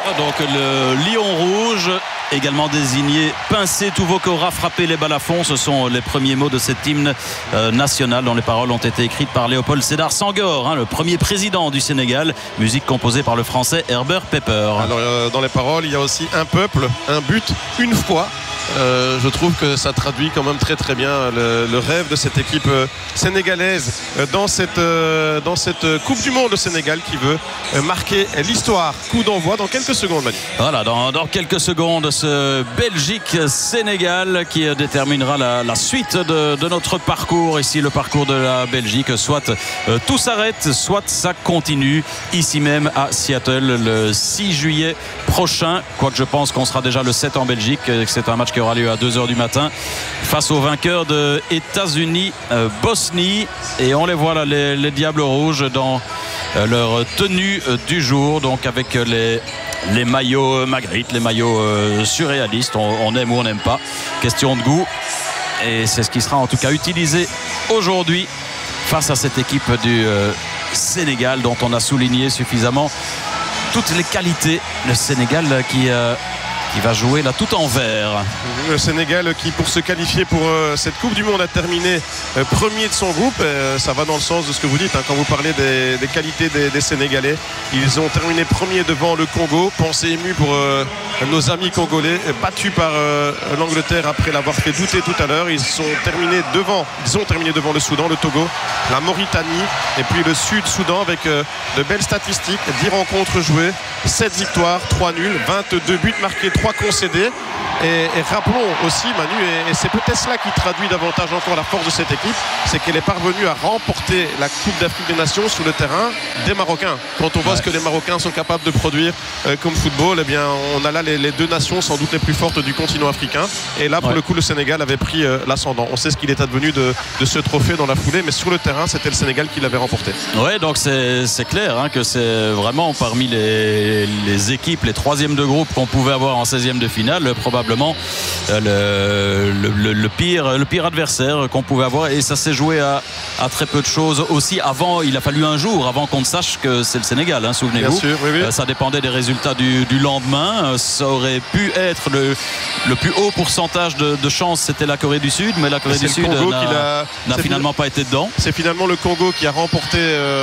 Donc le lion rouge, également désigné Pincé Touvokora, frapper les balles à fond, ce sont les premiers mots de cet hymne national dont les paroles ont été écrites par Léopold Sédar Senghor, le premier président du Sénégal. Musique composée par le français Herbert Pepper. Alors dans les paroles, il y a aussi un peuple, un but, une foi. Je trouve que ça traduit quand même très très bien le rêve de cette équipe sénégalaise dans cette Coupe du Monde. Le Sénégal qui veut marquer l'histoire. Coup d'envoi dans quelques secondes, Manu. Voilà, dans quelques secondes, ce Belgique-Sénégal qui déterminera la suite de notre parcours ici, le parcours de la Belgique. Soit tout s'arrête, soit ça continue ici même à Seattle le 6 juillet prochain. Quoique je pense qu'on sera déjà le 7 en Belgique. C'est un match qui aura lieu à 2h du matin face aux vainqueurs de États-Unis-Bosnie. Et on les voit là, les Diables Rouges dans leur tenue du jour, donc avec les maillots Magritte, les maillots surréalistes. On aime ou on n'aime pas, question de goût. Et c'est ce qui sera en tout cas utilisé aujourd'hui face à cette équipe du Sénégal dont on a souligné suffisamment toutes les qualités. Le Sénégal qui va jouer là tout en vert. Le Sénégal qui, pour se qualifier pour cette Coupe du Monde, a terminé premier de son groupe. Ça va dans le sens de ce que vous dites quand vous parlez des qualités des Sénégalais. Ils ont terminé premier devant le Congo. Pensée émue pour nos amis congolais, battus par l'Angleterre après l'avoir fait douter tout à l'heure. Ils ont terminé devant le Soudan, le Togo, la Mauritanie et puis le Sud-Soudan avec de belles statistiques. 10 rencontres jouées, 7 victoires, 3 nuls, 22 buts marqués, 3 concédés. Et rappelons aussi, Manu, et c'est peut-être cela qui traduit davantage encore la force de cette équipe, c'est qu'elle est parvenue à remporter la Coupe d'Afrique des Nations sur le terrain des Marocains. Quand on voit ce que les Marocains sont capables de produire comme football, eh bien, on a là les deux nations sans doute les plus fortes du continent africain. Et là, pour le coup, le Sénégal avait pris l'ascendant. On sait ce qu'il est advenu de ce trophée dans la foulée, mais sur le terrain, c'était le Sénégal qui l'avait remporté. Oui, donc c'est clair que c'est vraiment parmi les équipes, les troisièmes de groupe qu'on pouvait avoir en 16e de finale, probablement le pire adversaire qu'on pouvait avoir. Et ça s'est joué à très peu de choses aussi. Avant, il a fallu un jour avant qu'on ne sache que c'est le Sénégal, souvenez-vous. Bien sûr, oui. Ça dépendait des résultats du lendemain. Ça aurait pu être le plus haut pourcentage de chance, c'était la Corée du Sud, mais la Corée du Sud n'a finalement pas été dedans. C'est finalement le Congo qui a remporté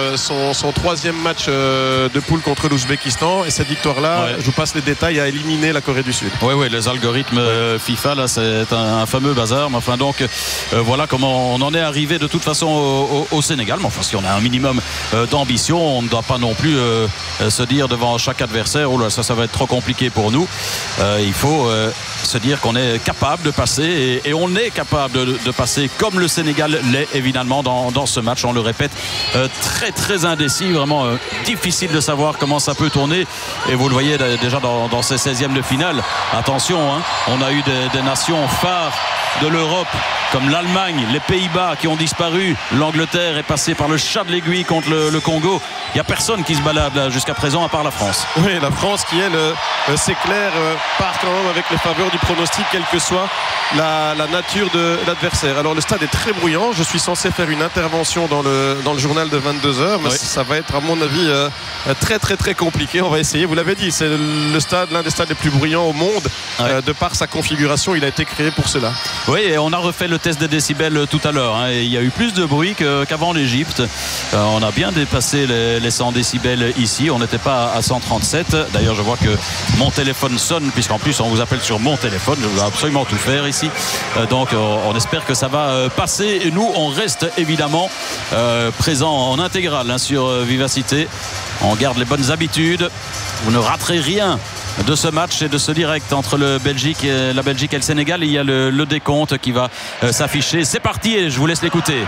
son troisième match de poule contre l'Ouzbékistan, et cette victoire-là, je vous passe les détails, a éliminé la Corée du Sud. Oui, les algorithmes FIFA, là, c'est un fameux bazar. Mais enfin, donc, voilà comment on en est arrivé de toute façon au Sénégal. Mais enfin, si on a un minimum d'ambition, on ne doit pas non plus se dire devant chaque adversaire, oh là, ça va être trop compliqué pour nous. Il faut se dire qu'on est capable de passer, et on est capable de passer comme le Sénégal l'est évidemment dans ce match. On le répète, très très indécis, vraiment difficile de savoir comment ça peut tourner. Et vous le voyez déjà dans ces 16e de finale. Attention, on a eu des nations phares de l'Europe comme l'Allemagne, les Pays-Bas qui ont disparu. L'Angleterre est passée par le chat de l'aiguille contre le Congo. Il n'y a personne qui se balade là jusqu'à présent à part la France. Oui, la France qui, elle, c'est clair, part quand même avec les faveurs du pronostic, quelle que soit la nature de l'adversaire. Alors le stade est très bruyant. Je suis censé faire une intervention dans le journal de 22h, mais ça va être à mon avis très très très compliqué. On va essayer. Vous l'avez dit, c'est le stade, l'un des stades les plus bruyants au monde. De par sa configuration, il a été créé pour cela. Oui, et on a refait le test des décibels tout à l'heure, et il y a eu plus de bruit qu'avant l'Égypte. On a bien dépassé les 100 décibels ici. On n'était pas à 137. D'ailleurs, je vois que mon téléphone sonne, puisqu'en plus on vous appelle sur mon téléphone. Je dois absolument tout faire ici. Donc on espère que ça va passer. Et nous, on reste évidemment présent en intégrale sur Vivacité. On garde les bonnes habitudes. Vous ne raterez rien de ce match et de ce direct entre la Belgique et le Sénégal. Il y a le décompte qui va s'afficher. C'est parti et je vous laisse l'écouter.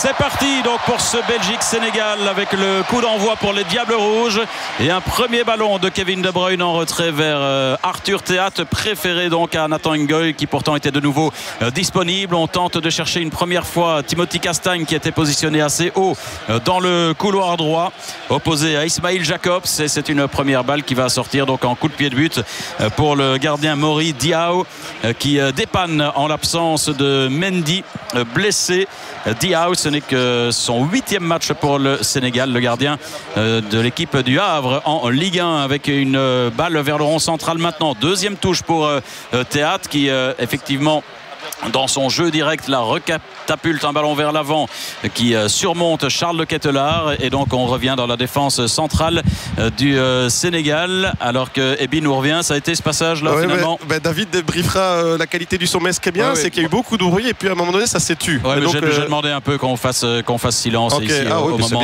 c'est parti donc pour ce Belgique-Sénégal avec le coup d'envoi pour les Diables Rouges et un premier ballon de Kevin De Bruyne en retrait vers Arthur Théat, préféré donc à Nathan Ngoy qui pourtant était de nouveau disponible. On tente de chercher une première fois Timothy Castagne qui était positionné assez haut dans le couloir droit opposé à Ismail Jacobs, et c'est une première balle qui va sortir donc en coup de pied de but pour le gardien Mori Diaw qui dépanne en l'absence de Mendy blessé. Diaw, ce n'est que son 8e match pour le Sénégal, le gardien de l'équipe du Havre en Ligue 1, avec une balle vers le rond central maintenant. Deuxième touche pour Théat qui effectivement dans son jeu direct la recatapulte un ballon vers l'avant qui surmonte Charles Le Ketelaar, et donc on revient dans la défense centrale du Sénégal alors que Ebi nous revient. Ça a été ce passage là finalement. David débriefera la qualité du sommet. Ce qui est bien, c'est qu'il y a eu beaucoup de bruit et puis à un moment donné ça s'est tu. J'ai demandé un peu qu'on fasse silence ici au moment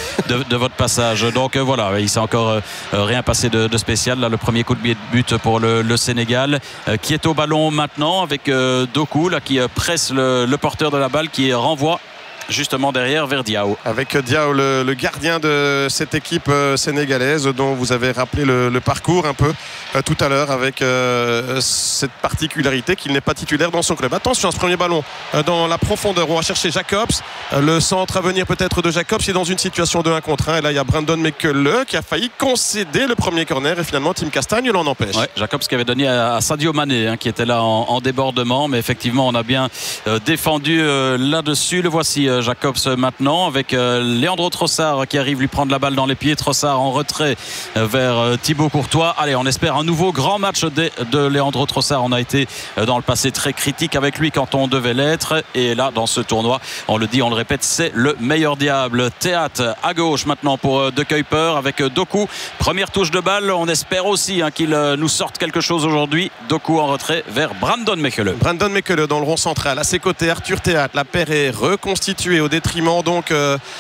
de votre passage. Donc voilà, il s'est encore rien passé de spécial là. Le premier coup de but pour le Sénégal qui est au ballon maintenant avec Doku là, qui presse le porteur de la balle qui renvoie justement derrière vers Diaw. Avec Diaw, le gardien de cette équipe sénégalaise dont vous avez rappelé le parcours un peu tout à l'heure, avec cette particularité qu'il n'est pas titulaire dans son club. Attention à ce premier ballon dans la profondeur. On va chercher Jacobs. Le centre à venir peut-être de Jacobs. Il est dans une situation de 1 contre 1. Et là, il y a Brandon Mekele qui a failli concéder le premier corner. Et finalement, Tim Castagne l'en empêche. Jacobs qui avait donné à Sadio Mané qui était là en débordement. Mais effectivement, on a bien défendu là-dessus. Le voici. Jacobs maintenant avec Leandro Trossard qui arrive lui prendre la balle dans les pieds. Trossard en retrait vers Thibaut Courtois. Allez, on espère un nouveau grand match de Leandro Trossard. On a été dans le passé très critique avec lui quand on devait l'être, et là dans ce tournoi, on le dit, on le répète, c'est le meilleur diable. Théat à gauche maintenant pour De Kuyper avec Doku. Première touche de balle, on espère aussi qu'il nous sorte quelque chose aujourd'hui. Doku en retrait vers Brandon Mekele. Brandon Mekele dans le rond central. À ses côtés, Arthur Théat. La paire est reconstituée au détriment donc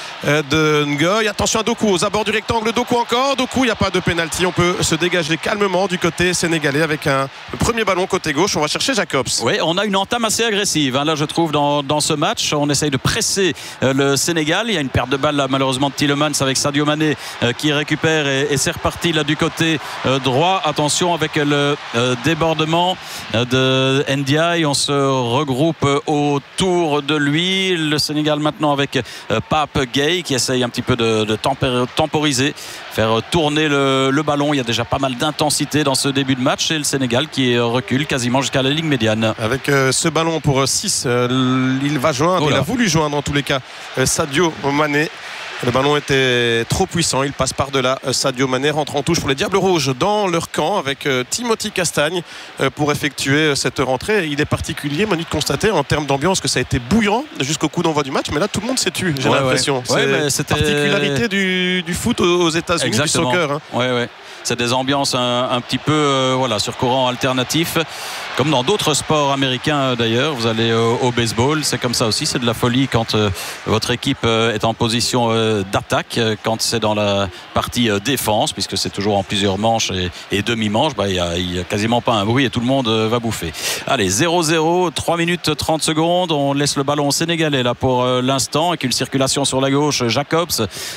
de Ngoy. Attention à Doku aux abords du rectangle. Doku encore. Doku, il n'y a pas de pénalty. On peut se dégager calmement du côté sénégalais avec le premier ballon côté gauche. On va chercher Jacobs. Oui, on a une entame assez agressive là je trouve dans ce match. On essaye de presser le Sénégal. Il y a une perte de balle là, malheureusement de Tielemans avec Sadio Mané qui récupère et c'est reparti là du côté droit. Attention avec le débordement de Ndiaye. On se regroupe autour de lui. Le Sénégal maintenant avec Pape Gueye qui essaye un petit peu de temporiser, faire tourner le ballon. Il y a déjà pas mal d'intensité dans ce début de match et le Sénégal qui recule quasiment jusqu'à la ligne médiane. Avec ce ballon pour 6, il va joindre, il a voulu joindre en tous les cas Sadio Mané. Le ballon était trop puissant, il passe par-delà. Sadio Mané rentre en touche pour les Diables Rouges dans leur camp avec Timothy Castagne pour effectuer cette rentrée. Il est particulier, Manu, de constater en termes d'ambiance que ça a été bouillant jusqu'au coup d'envoi du match, mais là tout le monde s'est tu, j'ai l'impression. C'est particularité du foot aux États-Unis, du soccer. C'est des ambiances un petit peu sur courant alternatif, comme dans d'autres sports américains d'ailleurs. Vous allez au baseball, c'est comme ça aussi, c'est de la folie quand votre équipe est en position d'attaque. Quand c'est dans la partie défense, puisque c'est toujours en plusieurs manches et demi-manches, il n'y a quasiment pas un bruit et tout le monde va bouffer. Allez, 0-0, 3 minutes 30 secondes. On laisse le ballon au Sénégalais là pour l'instant, avec une circulation sur la gauche. Jacobs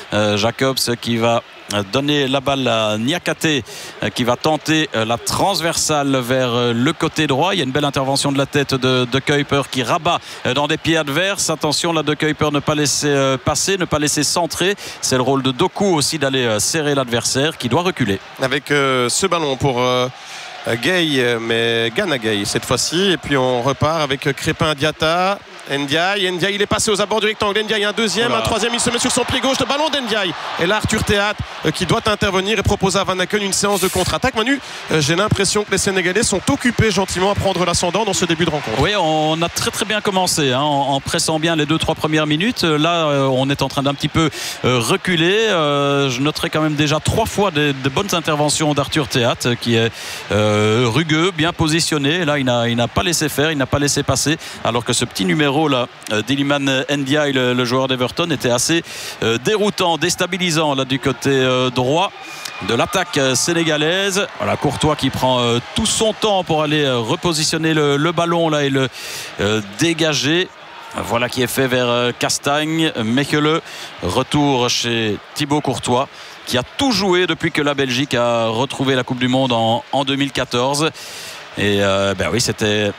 qui va donner la balle à Niakate qui va tenter la transversale vers le côté droit. Il y a une belle intervention de la tête de Kuyper qui rabat dans des pieds adverses. Attention là de Kuyper, ne pas laisser passer, ne pas laisser centrer. C'est le rôle de Doku aussi d'aller serrer l'adversaire qui doit reculer. Avec ce ballon pour Gueye, mais Gana Gueye cette fois-ci, et puis on repart avec Crépin Diatta. Ndiaye, il est passé aux abords du rectangle. Ndiaye, un deuxième, un troisième, il se met sur son pied gauche. Le ballon d'Ndiaye. Et là, Arthur Théat qui doit intervenir et proposer à Van Aken une séance de contre-attaque. Manu, j'ai l'impression que les Sénégalais sont occupés gentiment à prendre l'ascendant dans ce début de rencontre. Oui, on a très très bien commencé en pressant bien les 2-3 premières minutes. Là, on est en train d'un petit peu reculer. Je noterai quand même déjà 3 fois de bonnes interventions d'Arthur Théat qui est rugueux, bien positionné. Et là, il n'a pas laissé faire, il n'a pas laissé passer, alors que ce petit numéro là d'Iliman Ndiaye, le joueur d'Everton, était assez déroutant, déstabilisant là du côté droit de l'attaque sénégalaise. Voilà, Courtois qui prend tout son temps pour aller repositionner le ballon là et le dégager. Voilà qui est fait vers Castagne. Mechelen, retour chez Thibaut Courtois, qui a tout joué depuis que la Belgique a retrouvé la Coupe du Monde en 2014. Et oui, c'était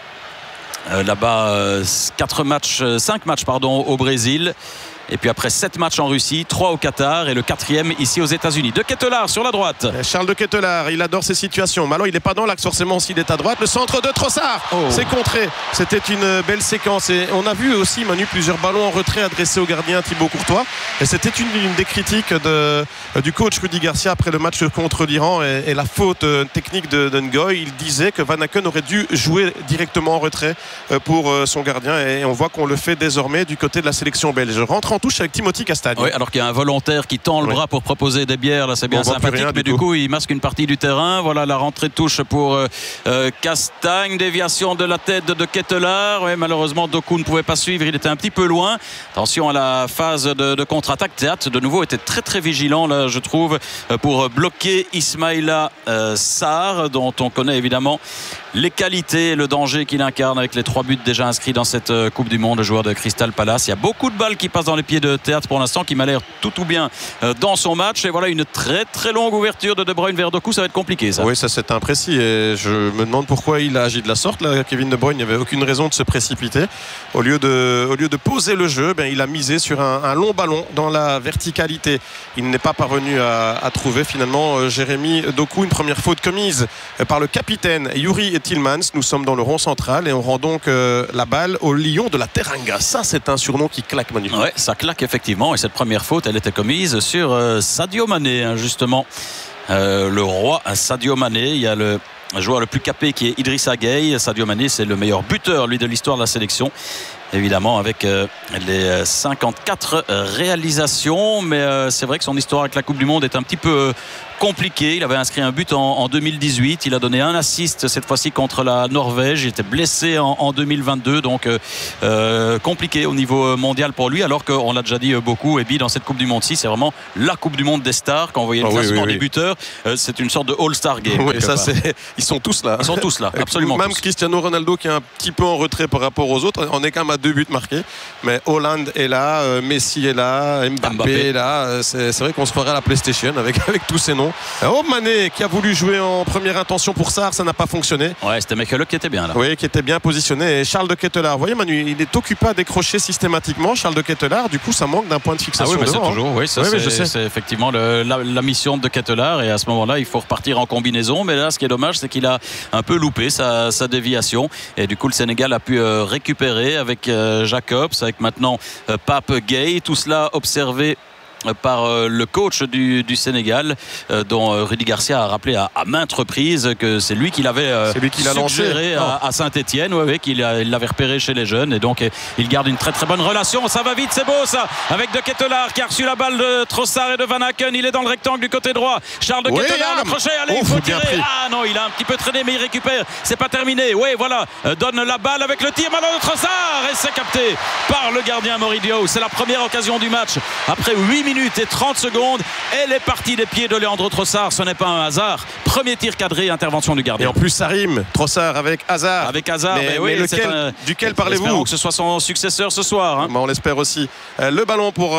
là-bas 5 matchs au Brésil. Et puis après 7 matchs en Russie, 3 au Qatar et le 4e ici aux États-Unis. De Ketelaar sur la droite. Charles de Ketelaar, il adore ces situations. Mais alors il n'est pas dans l'axe forcément s'il est à droite. Le centre de Trossard, c'est contré. C'était une belle séquence. Et on a vu aussi, Manu, plusieurs ballons en retrait adressés au gardien Thibaut Courtois. Et c'était une des critiques du coach Rudy Garcia après le match contre l'Iran et la faute technique de Ngoy. Il disait que Van Aken aurait dû jouer directement en retrait pour son gardien. Et on voit qu'on le fait désormais du côté de la sélection belge. Rentre en touche avec Timothy Castagne. Oui, alors qu'il y a un volontaire qui tend le bras pour proposer des bières, là c'est bien sympathique, mais du coup il masque une partie du terrain. Voilà la rentrée de touche pour Castagne, déviation de la tête de Ketelaar. Oui, malheureusement Doku ne pouvait pas suivre, il était un petit peu loin. Attention à la phase de contre-attaque. Théâtre de nouveau était très très vigilant là, je trouve, pour bloquer Ismaïla Sarr, dont on connaît évidemment les qualités et le danger qu'il incarne avec les 3 buts déjà inscrits dans cette Coupe du Monde, le joueur de Crystal Palace. Il y a beaucoup de balles qui passent dans les pieds de Théâtre pour l'instant, qui m'a l'air tout bien dans son match. Et voilà une très très longue ouverture de Bruyne vers Doku, ça va être compliqué ça. Oui, ça c'est imprécis et je me demande pourquoi il a agi de la sorte là. Kevin De Bruyne, il n'y avait aucune raison de se précipiter. Au lieu de poser le jeu, il a misé sur un long ballon dans la verticalité. Il n'est pas parvenu à trouver finalement Jérémy Doku. Une première faute commise par le capitaine Yuri Tillmans. Nous sommes dans le rond central et on rend donc la balle au lion de la Teranga. Ça c'est un surnom qui claque, Manu. Oui, ça claque effectivement, et cette première faute elle était commise sur Sadio Mané, justement, le roi Sadio Mané. Il y a le joueur le plus capé qui est Idrissa Gueye. Sadio Mané, c'est le meilleur buteur lui de l'histoire de la sélection, évidemment avec les 54 réalisations, mais c'est vrai que son histoire avec la Coupe du Monde est un petit peu compliqué. Il avait inscrit un but en 2018, il a donné un assist cette fois-ci contre la Norvège. Il était blessé en 2022, donc compliqué au niveau mondial pour lui, alors qu'on l'a déjà dit beaucoup, et dans cette Coupe du Monde-ci, c'est vraiment la Coupe du Monde des stars. Quand vous voyez le classement des buteurs, c'est une sorte de All-Star Game. Oui, ça, ils sont tous là. Ils sont tous là, absolument. Même tous. Cristiano Ronaldo qui est un petit peu en retrait par rapport aux autres. On est quand même à 2 buts marqués, mais Hollande est là, Messi est là, Mbappé est là. C'est vrai qu'on se ferait à la PlayStation avec tous ces noms. Oh, Mané qui a voulu jouer en première intention pour Sarr, ça n'a pas fonctionné. Ouais, c'était Mechelen qui était bien là. Oui, qui était bien positionné. Et Charles de Ketelaar, vous voyez Manu, il est occupé à décrocher systématiquement. Charles de Ketelaar, du coup ça manque d'un point de fixation. Ah oui, mais devant, c'est toujours, oui, ça, oui, c'est effectivement la mission de Ketelaar, et à ce moment-là il faut repartir en combinaison. Mais là ce qui est dommage, c'est qu'il a un peu loupé sa déviation, et du coup le Sénégal a pu récupérer avec Jacobs, avec maintenant Pape Gueye. Tout cela observé par le coach du Sénégal, dont Rudy Garcia a rappelé à maintes reprises que c'est lui qui l'avait suggéré à Saint-Etienne, qu'il l'avait repéré chez les jeunes, et donc il garde une très très bonne relation. Ça va vite, c'est beau ça, avec De Ketelaar qui a reçu la balle de Trossard et de Van Aken. Il est dans le rectangle du côté droit. Charles De Ketelaar, le crochet, allez, il faut tirer. Ah non, il a un petit peu traîné, mais il récupère, c'est pas terminé. Oui, voilà, donne la balle avec le tir maintenant de Trossard, et c'est capté par le gardien Moridio. C'est la première occasion du match après 8 minutes et 30 secondes. Elle est partie des pieds de Leandro Trossard, ce n'est pas un hasard. Premier tir cadré, intervention du gardien. Et en plus ça rime, Trossard avec Hazard. Avec Hazard, mais duquel parlez-vous? Que ce soit son successeur ce soir, hein. On l'espère aussi. Le ballon pour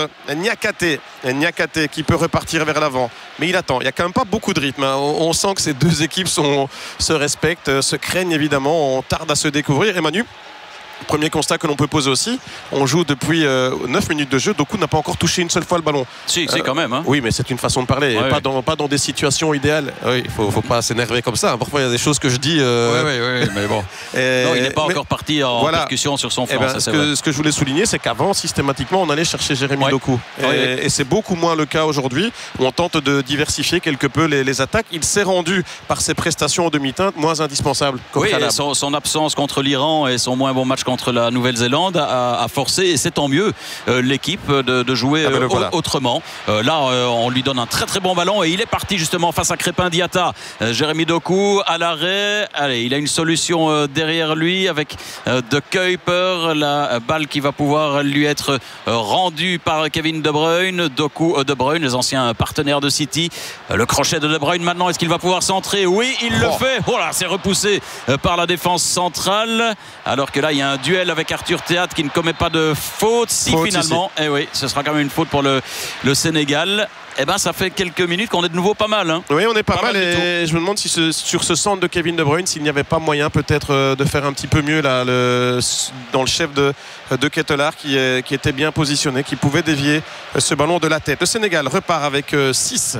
Niakate qui peut repartir vers l'avant, mais il attend. Il n'y a quand même pas beaucoup de rythme, hein. On sent que ces deux équipes se respectent, se craignent évidemment. On tarde à se découvrir. Emmanuel, premier constat que l'on peut poser aussi, on joue depuis 9 minutes de jeu. Doku n'a pas encore touché une seule fois le ballon. Si, quand même, hein. Oui, mais c'est une façon de parler, ouais, pas dans des situations idéales. Oui, il faut pas s'énerver comme ça. Parfois il y a des choses que je dis. Oui, mais bon. Non, il n'est pas encore parti en percussion sur son flanc. Ce que je voulais souligner, c'est qu'avant, systématiquement, on allait chercher Jérémy Doku. Et c'est beaucoup moins le cas aujourd'hui, où on tente de diversifier quelque peu les attaques. Il s'est rendu par ses prestations en demi-teinte moins indispensables. Oui, et son absence contre l'Iran et son moins bon match contre la Nouvelle-Zélande a forcé, et c'est tant mieux, l'équipe de jouer autrement. Là, on lui donne un très très bon ballon, et il est parti justement face à Crépin Diatta. Jérémy Doku à l'arrêt. Allez, il a une solution derrière lui avec De Kuyper. La balle qui va pouvoir lui être rendue par Kevin De Bruyne. Doku, De Bruyne, les anciens partenaires de City. Le crochet de De Bruyne maintenant, est-ce qu'il va pouvoir centrer? Oui, il le fait. Oh là, c'est repoussé par la défense centrale, alors que là il y a un duel avec Arthur Théâtre qui ne commet pas de faute. Faute finalement, et oui, ce sera quand même une faute pour le Sénégal. Eh ben, ça fait quelques minutes qu'on est de nouveau pas mal. Hein. Oui, on est pas mal et je me demande si sur ce centre de Kevin De Bruyne, s'il n'y avait pas moyen peut-être de faire un petit peu mieux là, dans le chef de Ketelaar qui était bien positionné, qui pouvait dévier ce ballon de la tête. Le Sénégal repart avec 6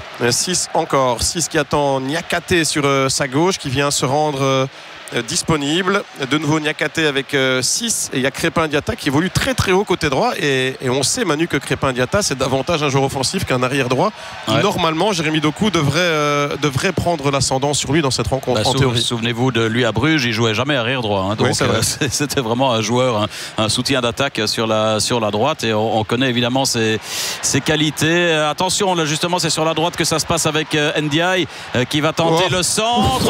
encore. 6 qui attend Niakate sur sa gauche, qui vient se rendre disponible. De nouveau Niakate avec 6 et il y a Crépin Diatta qui évolue très très haut côté droit et on sait, Manu, que Crépin Diatta c'est davantage un joueur offensif qu'un arrière droit. Ouais. Normalement Jérémy Doku devrait prendre l'ascendant sur lui dans cette rencontre en théorie. Souvenez-vous de lui à Bruges, il jouait jamais arrière droit, hein, donc oui, c'était vraiment un joueur, un soutien d'attaque sur la droite et on connaît évidemment ses qualités. Attention là, justement, c'est sur la droite que ça se passe avec Ndiaye qui va tenter le centre.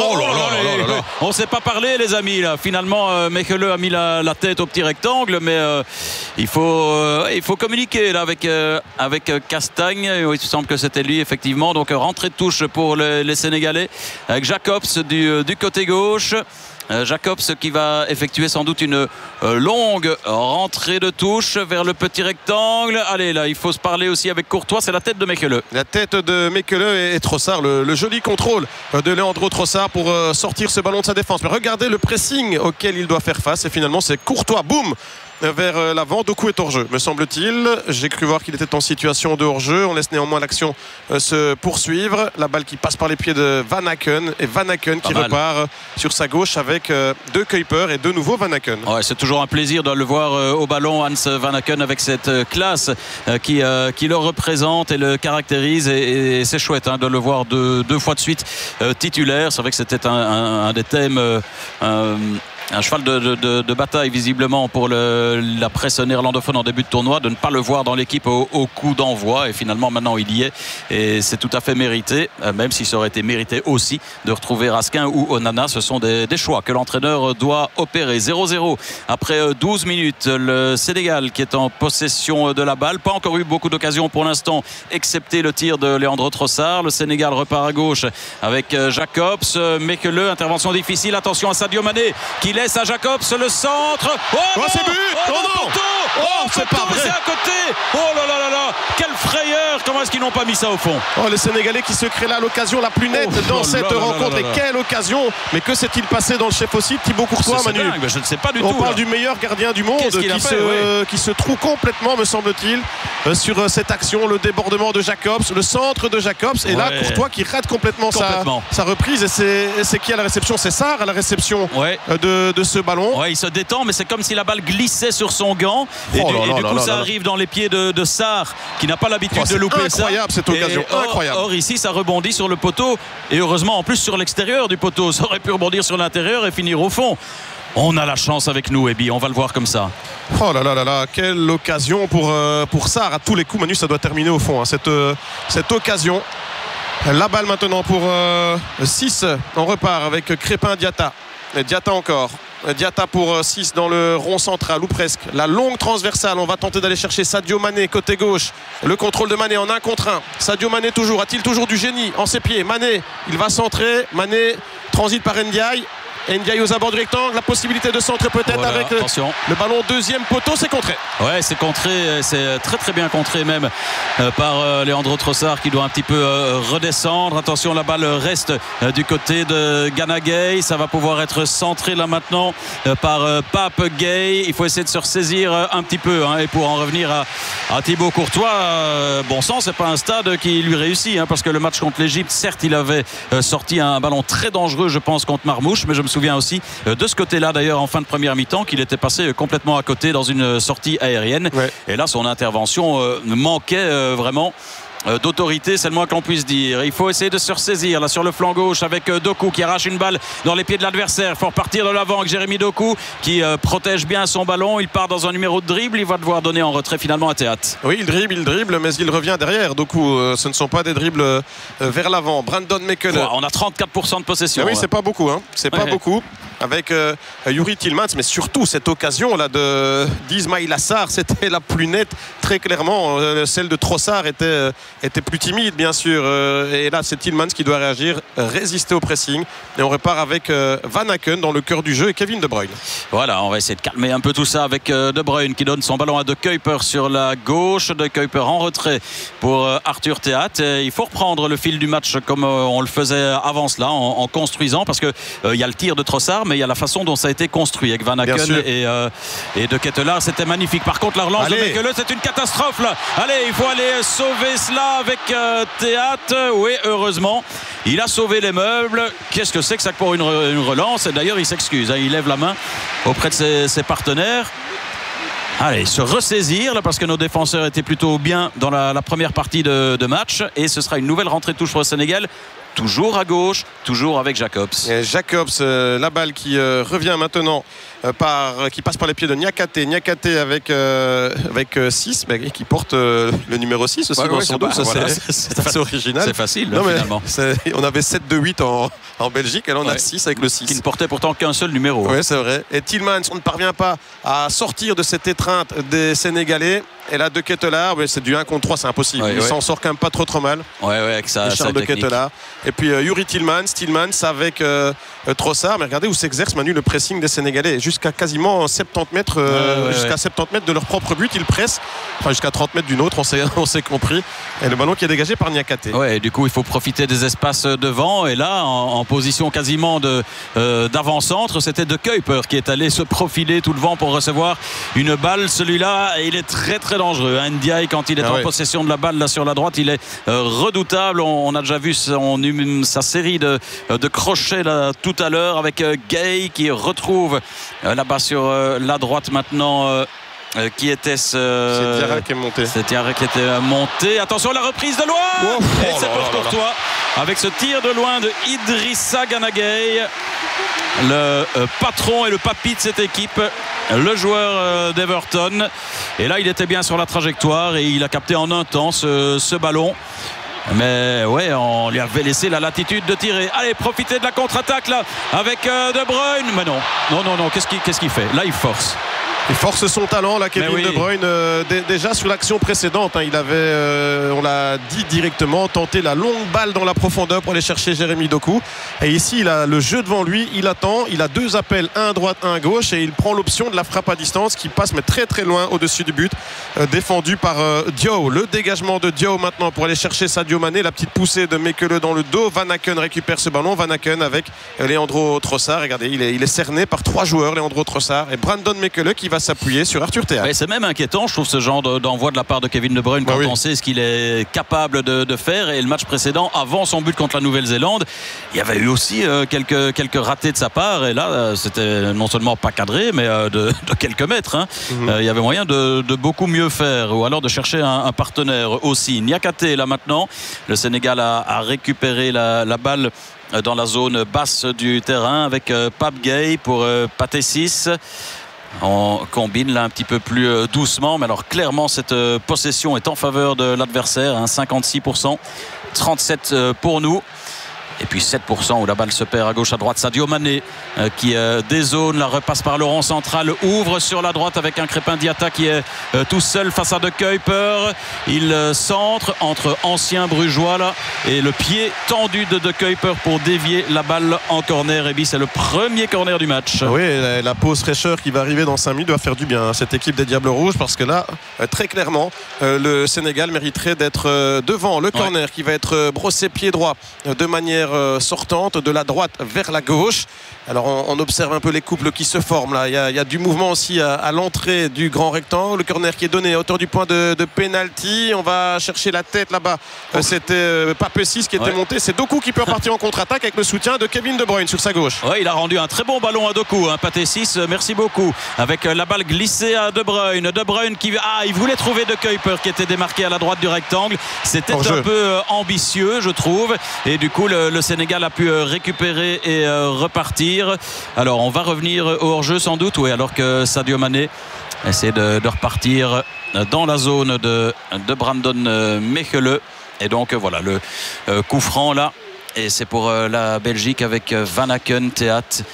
On ne sait pas parler, les amis là. Finalement Mechele a mis la tête au petit rectangle, mais il faut communiquer là avec Castagne. Il semble que c'était lui effectivement, donc rentrée de touche pour les Sénégalais avec Jacobs du côté gauche. Jacobs qui va effectuer sans doute une longue rentrée de touche vers le petit rectangle. Allez là, il faut se parler aussi avec Courtois, c'est la tête de Mechele. La tête de Mechele et Trossard, le joli contrôle de Leandro Trossard pour sortir ce ballon de sa défense. Mais regardez le pressing auquel il doit faire face et finalement c'est Courtois, boum, vers l'avant. Doku est hors jeu, me semble-t-il. J'ai cru voir qu'il était en situation de hors jeu. On laisse néanmoins l'action se poursuivre. La balle qui passe par les pieds de Van Aken et Van Aken qui repart sur sa gauche avec De Kuiper et de nouveau Van Aken. Ouais, c'est toujours un plaisir de le voir au ballon, Hans Van Aken, avec cette classe qui le représente et le caractérise et c'est chouette de le voir deux fois de suite titulaire. C'est vrai que c'était un des thèmes. Un cheval de bataille visiblement pour la presse néerlandophone en début de tournoi, de ne pas le voir dans l'équipe au coup d'envoi, et finalement maintenant il y est et c'est tout à fait mérité, même si ça aurait été mérité aussi de retrouver Raskin ou Onana. Ce sont des choix que l'entraîneur doit opérer. 0-0 après 12 minutes. Le Sénégal qui est en possession de la balle, pas encore eu beaucoup d'occasions pour l'instant excepté le tir de Leandro Trossard. Le Sénégal repart à gauche avec Jacobs, Mechele, intervention difficile, attention à Sadio Mané qui laisse à Jacobs le centre. C'est but. C'est pas vrai, c'est à côté. Oh là là là là, quelle frayeur. Comment est-ce qu'ils n'ont pas mis ça au fond? Les Sénégalais qui se créent là l'occasion la plus nette dans cette rencontre. Et quelle occasion. Mais que s'est-il passé dans le chef aussi, Thibaut Courtois, Manu? Je ne sais pas du tout. On parle du meilleur gardien du monde qui se trouve complètement, me semble-t-il, sur cette action. Le débordement de Jacobs, le centre de Jacobs et là Courtois qui rate complètement. Sa reprise. Et c'est qui à la réception? C'est Sarr à la réception de ce ballon. Il se détend, mais c'est comme si la balle glissait sur son gant et du coup ça arrive dans les pieds de Sarr qui n'a pas l'habitude de louper ça. Incroyable cette occasion, incroyable. Or ici ça rebondit sur le poteau et heureusement en plus sur l'extérieur du poteau. Ça aurait pu rebondir sur l'intérieur et finir au fond. On a la chance avec nous, Ebi, on va le voir comme ça. Oh là là là là, quelle occasion pour Sarr. À tous les coups, Manu, ça doit terminer au fond, cette occasion. La balle maintenant pour 6. On repart avec Crépin Diatta. Diatta encore. Diatta pour 6 dans le rond central ou presque. La longue transversale, on va tenter d'aller chercher Sadio Mané côté gauche. Le contrôle de Mané en 1 contre 1. Sadio Mané toujours, a-t-il toujours du génie en ses pieds? Mané, il va centrer. Mané transite par Ndiaye. Ndiaye aux abords du rectangle, la possibilité de centrer peut-être avec le ballon deuxième poteau, c'est contré. Ouais, c'est contré, c'est très très bien contré même par Leandro Trossard qui doit un petit peu redescendre. Attention, la balle reste du côté de Gana Gueye. Ça va pouvoir être centré là maintenant par Pape Gueye. Il faut essayer de se ressaisir un petit peu et pour en revenir à Thibaut Courtois, bon sang, c'est pas un stade qui lui réussit parce que le match contre l'Égypte, certes il avait sorti un ballon très dangereux je pense contre Marmouche, mais je me souviens aussi de ce côté-là d'ailleurs en fin de première mi-temps qu'il était passé complètement à côté dans une sortie aérienne et là son intervention manquait vraiment d'autorité, c'est le moins qu'on puisse dire. Il faut essayer de se ressaisir là sur le flanc gauche avec Doku qui arrache une balle dans les pieds de l'adversaire. Il faut repartir de l'avant avec Jérémy Doku qui protège bien son ballon. Il part dans un numéro de dribble. Il va devoir donner en retrait finalement à Théâtre. Oui, il dribble, mais il revient derrière. Doku, ce ne sont pas des dribbles vers l'avant. Brandon Mechele. On a 34% de possession. Oui, c'est pas beaucoup. C'est pas beaucoup. Avec Youri Tielemans, mais surtout cette occasion là d'Ismaïla Sarr, c'était la plus nette. très clairement. Celle de Trossard était plus timide, bien sûr. Et là, c'est Tillmans qui doit réagir, résister au pressing. Et on repart avec Van Aken dans le cœur du jeu et Kevin De Bruyne. Voilà, on va essayer de calmer un peu tout ça avec De Bruyne qui donne son ballon à De Kuyper sur la gauche. De Kuyper en retrait pour Arthur Théat. Il faut reprendre le fil du match comme on le faisait avant cela, en construisant, parce que il y a le tir de Trossard, mais il y a la façon dont ça a été construit avec Van Aken et De Ketelaar. C'était magnifique. Par contre, la relance de Mekele, c'est une catastrophe là. Allez, il faut aller sauver cela avec Théat. Oui, heureusement, il a sauvé les meubles. Qu'est-ce que c'est que ça pour une relance? Et d'ailleurs, il s'excuse, hein. Il lève la main auprès de ses partenaires. Allez, se ressaisir là, parce que nos défenseurs étaient plutôt bien dans la première partie de match, et ce sera une nouvelle rentrée de touche pour le Sénégal. Toujours à gauche, toujours avec Jacobs. Et Jacobs, la balle qui revient maintenant qui passe par les pieds de Niakate. Niakate avec 6, mais qui porte le numéro 6 aussi dans son dos. C'est assez original. C'est facile, non, finalement. On avait 7-2-8 en Belgique, et là on a 6 avec le 6. Qui ne portait pourtant qu'un seul numéro. Oui, c'est vrai. Et Tillmans, on ne parvient pas à sortir de cette étreinte des Sénégalais. Et là, De Ketelaar, c'est du 1 contre 3, c'est impossible. Il s'en sort quand même pas trop mal. Avec ça. Charles De Ketelaar. Et puis Yuri Tillmans avec Trossard. Mais regardez où s'exerce Manu le pressing des Sénégalais. Jusqu'à quasiment 70 mètres, jusqu'à 70 mètres de leur propre but, ils pressent. Enfin, jusqu'à 30 mètres d'une autre, on s'est compris. Et le ballon qui est dégagé par Niakate. Ouais, du coup, il faut profiter des espaces devant. Et là, en position quasiment d'avant-centre, c'était De Kuyper qui est allé se profiler tout devant pour recevoir une balle. Celui-là, il est très très dangereux. Ndiaye, quand il est en possession de la balle là sur la droite, il est redoutable. On a déjà vu sa série de crochets là, tout à l'heure avec Gay qui retrouve là-bas sur la droite maintenant. Qui était-ce C'est Diarra qui est monté. C'est Diarra qui était monté. Attention, la reprise de loin. Et c'est pour Courtois avec ce tir de loin de Idrissa Gana Gueye, le patron et le papy de cette équipe, le joueur d'Everton. Et là, il était bien sur la trajectoire et il a capté en un temps ce ballon. Mais ouais, on lui avait laissé la latitude de tirer. Allez, profitez de la contre-attaque là avec De Bruyne. Mais non. Qu'est-ce qu'il fait? Là, il force. Il force son talent là, Kevin De Bruyne, déjà sur l'action précédente, hein, il avait, on l'a dit directement, tenté la longue balle dans la profondeur pour aller chercher Jérémy Doku. Et ici, il a le jeu devant lui, il attend, il a 2 appels, un à droite, un à gauche, et il prend l'option de la frappe à distance qui passe mais très très loin au-dessus du but, défendu par Diaw. Le dégagement de Diaw maintenant pour aller chercher Sadio Mané, la petite poussée de Mekele dans le dos. Van Aken récupère ce ballon, Van Aken avec Leandro Trossard. Regardez, il est cerné par 3 joueurs, Leandro Trossard et Brandon Mekele qui va s'appuyer sur Arthur Théat. C'est même inquiétant, je trouve, ce genre d'envoi de la part de Kevin De Bruyne quand on sait ce qu'il est capable de faire. Et le match précédent, avant son but contre la Nouvelle-Zélande, il y avait eu aussi quelques ratés de sa part. Et là, c'était non seulement pas cadré, mais de quelques mètres. Hein. Il y avait moyen de beaucoup mieux faire, ou alors de chercher un partenaire aussi. Niakate, là maintenant, le Sénégal a récupéré la balle dans la zone basse du terrain avec Pape Gueye pour Pathé 6. On combine là un petit peu plus doucement, mais alors clairement cette possession est en faveur de l'adversaire, hein, 56%, 37% pour nous. Et puis 7% où la balle se perd à gauche, à droite. Sadio Mané qui dézone, la repasse par le rond central, ouvre sur la droite avec un Crépin Diatta qui est tout seul face à De Kuyper. Il centre entre anciens brugeois là, et le pied tendu de De Kuyper pour dévier la balle en corner. Et puis c'est le premier corner du match. Oui, la pause fraîcheur qui va arriver dans 5 minutes doit faire du bien à cette équipe des Diables Rouges, parce que là, très clairement, le Sénégal mériterait d'être devant le corner qui va être brossé pied droit de manière sortante de la droite vers la gauche. Alors on observe un peu les couples qui se forment là. Il y a du mouvement aussi à l'entrée du grand rectangle. Le corner qui est donné à hauteur du point de pénalty. On va chercher la tête là-bas. C'était Pape 6 qui était monté. C'est Doku qui peut repartir en contre-attaque avec le soutien de Kevin De Bruyne sur sa gauche. Il a rendu un très bon ballon à Doku, hein, Pathé 6, merci beaucoup. Avec la balle glissée à De Bruyne. De Bruyne qui il voulait trouver De Kuyper qui était démarqué à la droite du rectangle. C'était un peu ambitieux, je trouve. Et du coup, le Sénégal a pu récupérer et repartir. Alors on va revenir au hors-jeu sans doute, alors que Sadio Mané essaie de repartir dans la zone de Brandon Mekele. Et donc voilà le coup franc là, et c'est pour la Belgique avec Van Aken, Théat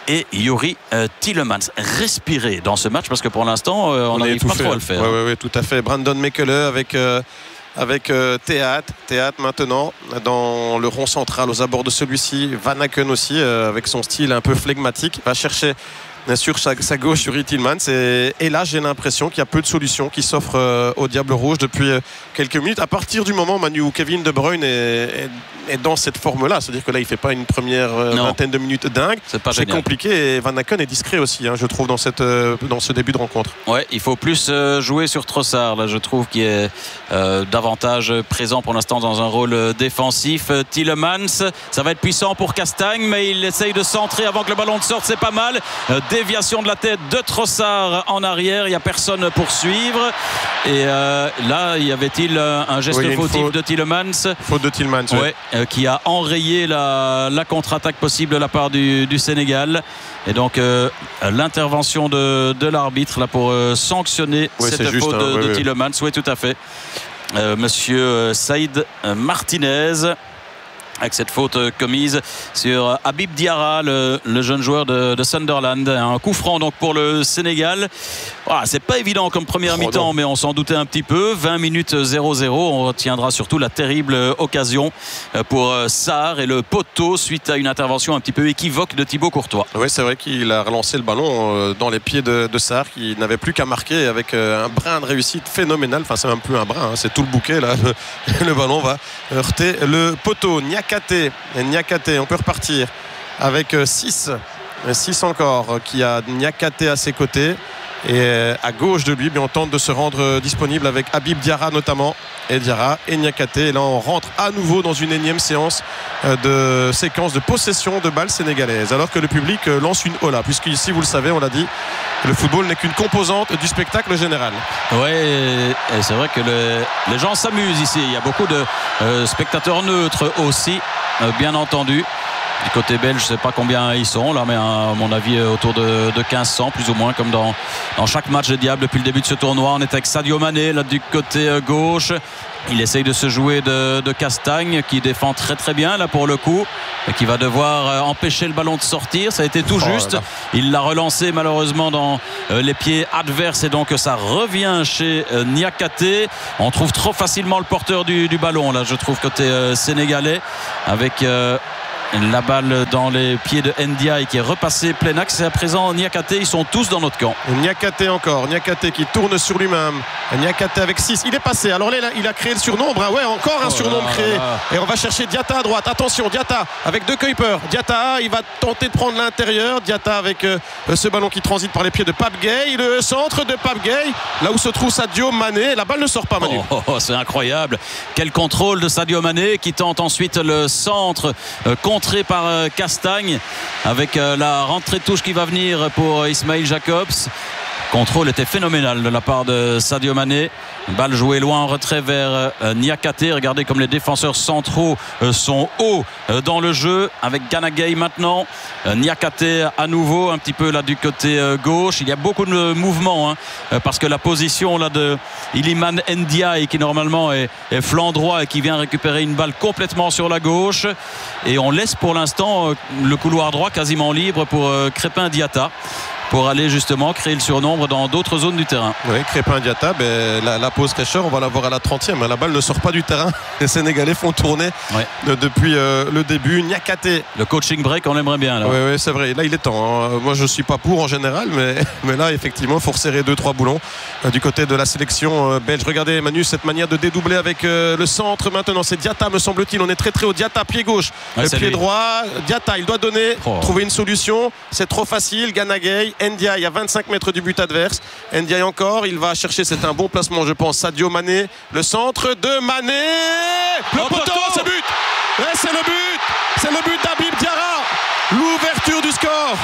et Youri Tielemans. Respirer dans ce match parce que pour l'instant on n'arrive pas trop à le faire. Oui, tout à fait. Brandon Mekele avec Théat maintenant dans le rond central aux abords de celui-ci. Van Aken aussi avec son style un peu flegmatique va chercher sur sa gauche Youri Tielemans et là j'ai l'impression qu'il y a peu de solutions qui s'offrent au Diable Rouge depuis quelques minutes à partir du moment Manu où Kevin De Bruyne est dans cette forme-là, c'est-à-dire que là il fait pas une première vingtaine de minutes dingue, c'est compliqué et Van Aken est discret aussi je trouve dans ce début de rencontre. Ouais, il faut plus jouer sur Trossard là, je trouve qu'il est davantage présent pour l'instant dans un rôle défensif. Tielemans, ça va être puissant pour Castagne mais il essaye de centrer avant que le ballon ne sorte, c'est pas mal. Déviation de la tête de Trossard en arrière, il n'y a personne pour suivre et là y avait-il un geste fautif de Tielemans, faute de Tielemans qui a enrayé la contre-attaque possible de la part du Sénégal et donc l'intervention de l'arbitre là pour sanctionner cette faute de Tielemans. Oui, tout à fait. Monsieur Saïd Martinez avec cette faute commise sur Habib Diarra, le jeune joueur de Sunderland. Un coup franc donc pour le Sénégal. C'est pas évident comme première mi-temps mais on s'en doutait un petit peu. 20 minutes 0-0. On retiendra surtout la terrible occasion pour Sarr et le poteau suite à une intervention un petit peu équivoque de Thibaut Courtois. Oui, c'est vrai qu'il a relancé le ballon dans les pieds de Sarr qui n'avait plus qu'à marquer avec un brin de réussite phénoménal. Enfin c'est même plus un brin, c'est tout le bouquet là. Le ballon va heurter le poteau. Niakate, on peut repartir avec 6 encore qui a Niakate à ses côtés et à gauche de lui on tente de se rendre disponible avec Habib Diarra notamment et Diarra et Niakate et là on rentre à nouveau dans une énième séquence de possession de balles sénégalaises alors que le public lance une hola puisque ici vous le savez on l'a dit le football n'est qu'une composante du spectacle général. Oui, et c'est vrai que les gens s'amusent ici, il y a beaucoup de spectateurs neutres aussi bien entendu. Du côté belge, je ne sais pas combien ils sont là, mais à mon avis autour de 1500 plus ou moins comme dans chaque match de Diable depuis le début de ce tournoi. On est avec Sadio Mané là du côté gauche. Il essaye de se jouer de Castagne qui défend très très bien là pour le coup et qui va devoir empêcher le ballon de sortir. Ça a été tout juste. Il l'a relancé malheureusement dans les pieds adverses et donc ça revient chez Niakate. On trouve trop facilement le porteur du ballon là, je trouve, côté sénégalais avec la balle dans les pieds de Ndiaye qui est repassé plein axe et à présent Niakate, ils sont tous dans notre camp. Niakate encore, Niakate qui tourne sur lui-même, Niakate avec 6, il est passé, alors là il a créé le surnombre, encore un surnombre créé et on va chercher Diatta à droite, attention Diatta avec deux Kuiper, Diatta il va tenter de prendre l'intérieur, Diatta avec ce ballon qui transite par les pieds de Pape Gueye, le centre de Pape Gueye, là où se trouve Sadio Mané, la balle ne sort pas Manu. C'est incroyable, quel contrôle de Sadio Mané qui tente ensuite le centre contré par Castagne avec la rentrée de touche qui va venir pour Ismail Jacobs. Le contrôle était phénoménal de la part de Sadio Mané. Balle jouée loin en retrait vers Niakate. Regardez comme les défenseurs centraux sont hauts dans le jeu avec Gana Gueye maintenant. Niakate à nouveau un petit peu là du côté gauche. Il y a beaucoup de mouvements parce que la position là de Iliman Ndiaye qui normalement est flanc droit et qui vient récupérer une balle complètement sur la gauche et on laisse pour l'instant le couloir droit quasiment libre pour Crépin Diatta pour aller justement créer le surnombre dans d'autres zones du terrain. Oui, Crépin Diatta, la pause fraîcheur, on va la voir à la 30e. La balle ne sort pas du terrain. Les Sénégalais font tourner depuis le début. Niakate. Le coaching break, on l'aimerait bien. Oui, c'est vrai. Là, il est temps. Moi, je ne suis pas pour en général, mais là, effectivement, il faut resserrer 2-3 boulons du côté de la sélection belge. Regardez, Manu, cette manière de dédoubler avec le centre. Maintenant, c'est Diatta, me semble-t-il. On est très très haut. Diatta, pied gauche, pied droit. Diatta, il doit donner, trouver une solution. C'est trop facile. Gana Gueye. Ndiaye à 25 mètres du but adverse. Ndiaye encore, il va chercher, c'est un bon placement je pense. Sadio Mané, le centre de Mané, le poteau, c'est but. C'est le but d'Habib Diarra, l'ouverture du score.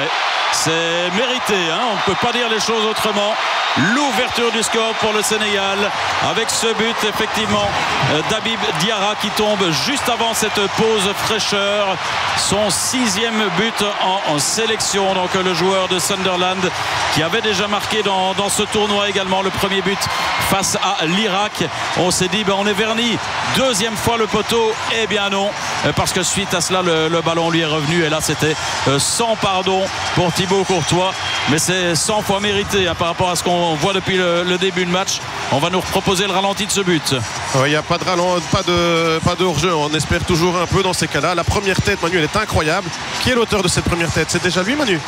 C'est mérité, on ne peut pas dire les choses autrement. L'ouverture du score pour le Sénégal avec ce but effectivement d'Habib Diarra qui tombe juste avant cette pause fraîcheur, son 6e but en sélection, donc le joueur de Sunderland qui avait déjà marqué dans ce tournoi également le premier but face à l'Irak. On s'est dit on est verni, deuxième fois le poteau, eh bien non, parce que suite à cela le ballon lui est revenu et là c'était sans pardon pour Thibaut Courtois, mais c'est 100 fois mérité par rapport à ce qu'on voit depuis le début de match. On va nous proposer le ralenti de ce but. Il n'y a pas de ralenti, pas de hors-jeu. On espère toujours un peu dans ces cas-là. La première tête, Manu, elle est incroyable. Qui est l'auteur de cette première tête? C'est déjà lui, Manu?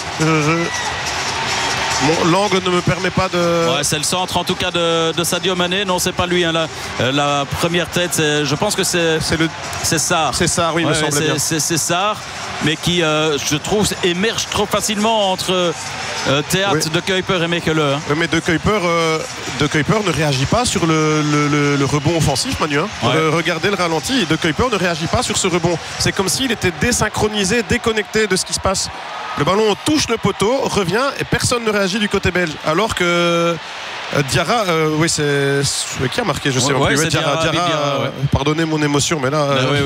L'angle ne me permet pas de... Ouais, c'est le centre en tout cas de Sadio Mané. Non, c'est pas lui. La première tête, je pense que c'est Sarr. C'est Sarr, oui, il me semble bien. C'est Sarr, mais qui, je trouve, émerge trop facilement entre Théâtre, De Kuyper et Mekele. Mais De Kuyper ne réagit pas sur le rebond offensif, Manu. Regardez le ralenti. De Kuyper ne réagit pas sur ce rebond. C'est comme s'il était désynchronisé, déconnecté de ce qui se passe. Le ballon touche le poteau, revient et personne ne réagit du côté belge. Alors que Diarra, c'est qui a marqué, je sais pas plus. Diarra, pardonnez mon émotion, mais là,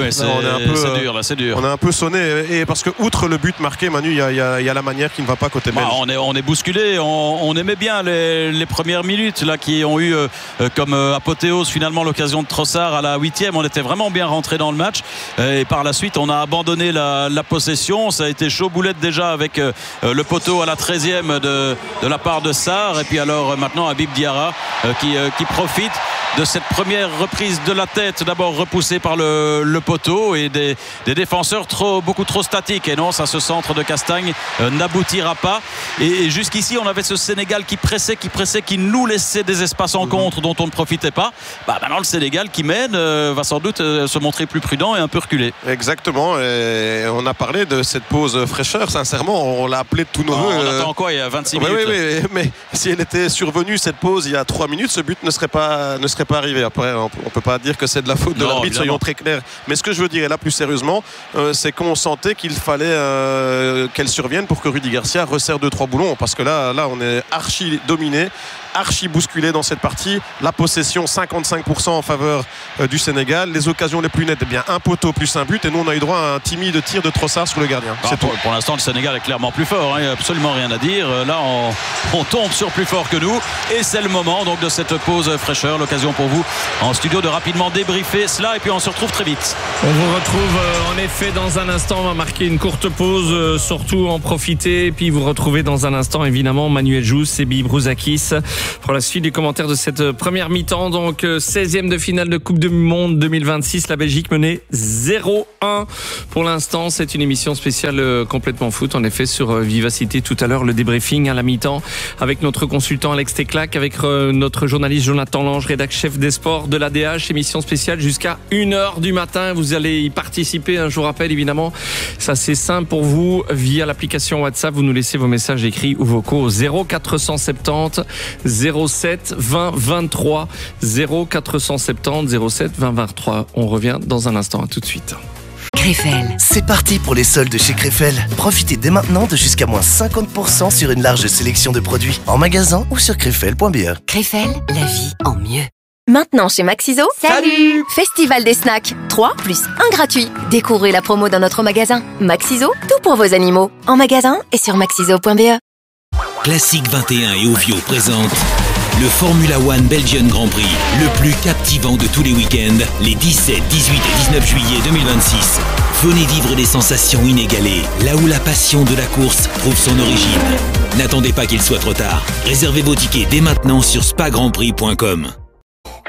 c'est dur. On a un peu sonné, et parce que outre le but marqué, Manu, il y a la manière qui ne va pas côté belge. On est bousculé. On aimait bien les premières minutes là qui ont eu comme apothéose finalement l'occasion de Trossard à la 8e. On était vraiment bien rentré dans le match, et par la suite on a abandonné la possession. Ça a été chaud boulette déjà avec le poteau à la 13e de la part de Sarr, et puis alors maintenant Habib Diarra qui profite de cette première reprise de la tête, d'abord repoussée par le poteau, et des défenseurs beaucoup trop statiques. Et non, ça, ce centre de Castagne n'aboutira pas. Et jusqu'ici, on avait ce Sénégal qui pressait, qui nous laissait des espaces en contre dont on ne profitait pas. Maintenant, le Sénégal qui mène va sans doute se montrer plus prudent et un peu reculé. Exactement. Et on a parlé de cette pause fraîcheur. Sincèrement, on l'a appelé de tous nos voeux. On attend quoi, il y a 26 minutes? Oui, mais si elle était survenue, cette pause, il y a 3 minutes, ce but ne serait pas arrivé. Après, on ne peut pas dire que c'est de la faute de l'arbitre, soyons très clairs. Mais ce que je veux dire, et là plus sérieusement, c'est qu'on sentait qu'il fallait qu'elle survienne pour que Rudy Garcia resserre 2-3 boulons. Parce que là, on est archi dominé, archi bousculé dans cette partie. La possession 55% en faveur du Sénégal. Les occasions les plus nettes, un poteau plus un but. Et nous, on a eu droit à un timide tir de Trossard sur le gardien. Pour l'instant, le Sénégal est clairement plus fort. Il n'y a absolument rien à dire. Là, on tombe sur plus fort que nous. Et c'est le moment donc de cette pause fraîcheur. L'occasion pour vous en studio de rapidement débriefer cela. Et puis on se retrouve très vite. On vous retrouve en effet dans un instant. On va marquer une courte pause. Surtout en profiter. Et puis vous retrouvez dans un instant évidemment Manuel Jousse, Sebi Brouzakis pour la suite des commentaires de cette première mi-temps. Donc 16e de finale de Coupe du Monde 2026. La Belgique menait 0-1 pour l'instant. C'est une émission spéciale complètement foot. En effet, sur Vivacité tout à l'heure, le débriefing à la mi-temps avec notre consultant Alex Teclac, avec notre journaliste Jonathan Lange, rédac chef des sports de l'ADH. Émission spéciale jusqu'à 1h du matin. Vous allez y participer. Je vous rappelle évidemment, ça c'est simple pour vous. Via l'application WhatsApp, vous nous laissez vos messages écrits ou vocaux au 0470 07 20 23 0470 07 20 23. On revient dans un instant. À tout de suite. Krefel. C'est parti pour les soldes chez Krefel. Profitez dès maintenant de jusqu'à moins 50% sur une large sélection de produits en magasin ou sur krefel.be. Krefel, la vie en mieux. Maintenant chez Maxiso, salut! Festival des snacks, 3 plus 1 gratuit. Découvrez la promo dans notre magasin. Maxiso, tout pour vos animaux. En magasin et sur maxiso.be. Classique 21 et Ovio présente le Formula One Belgian Grand Prix, le plus captivant de tous les week-ends, les 17, 18 et 19 juillet 2026. Venez vivre des sensations inégalées, là où la passion de la course trouve son origine. N'attendez pas qu'il soit trop tard. Réservez vos tickets dès maintenant sur spagrandprix.com.